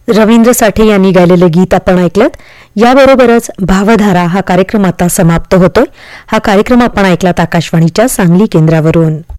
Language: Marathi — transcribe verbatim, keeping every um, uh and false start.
रवींद्र साठे यांनी गायलेले गीत आपण ऐकलत. याबरोबरच भावधारा हा कार्यक्रम आता समाप्त होतोय. हा कार्यक्रम आपण ऐकलात आकाशवाणीच्या सांगली केंद्रावरून.